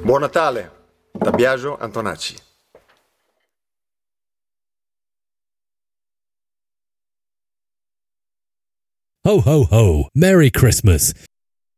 Buon Natale da Biagio Antonacci. Ho, ho, ho. Merry Christmas.